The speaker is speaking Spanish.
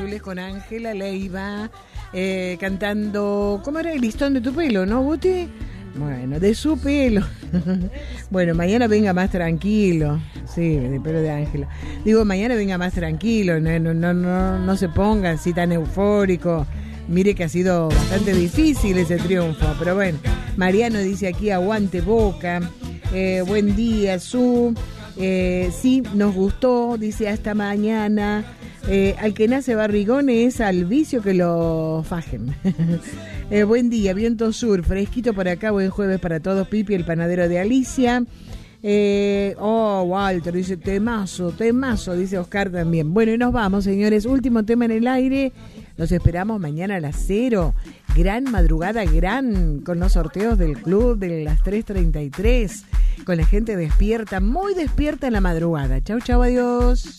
Azules con Ángela Leiva, cantando, ¿cómo era? El listón de tu pelo, ¿no, Guti? Bueno, de su pelo. Bueno, mañana venga más tranquilo. Sí, de pelo de Ángela. Digo, mañana venga más tranquilo, no se ponga así tan eufórico. Mire que ha sido bastante difícil ese triunfo, pero bueno. Mariano dice aquí, aguante Boca. Buen día, Su. Sí, nos gustó, dice, hasta mañana. Al que nace barrigón es al vicio que lo fajen. Buen día, viento sur, fresquito por acá, buen jueves para todos. Pipi, el panadero de Alicia. Walter dice, temazo, dice Oscar también. Bueno, y nos vamos, señores. Último tema en el aire. Los esperamos mañana a las 0. Gran madrugada, con los sorteos del club de las 3:33. Con la gente despierta, muy despierta en la madrugada. Chau, adiós.